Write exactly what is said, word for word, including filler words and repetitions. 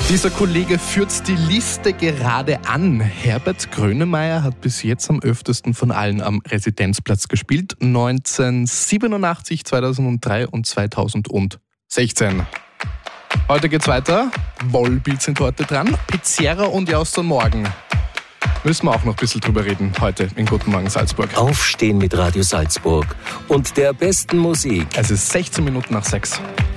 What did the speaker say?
Dieser Kollege führt die Liste gerade an. Herbert Grönemeyer hat bis jetzt am öftesten von allen am Residenzplatz gespielt. neunzehnhundertsiebenundachtzig, zweitausenddrei und zweitausendsechzehn. Heute geht's weiter. Volbeat sind heute dran. Pizzerra und Jauston morgen. Müssen wir auch noch ein bisschen drüber reden heute in Guten Morgen Salzburg. Aufstehen mit Radio Salzburg und der besten Musik. Es ist sechzehn Minuten nach sechs.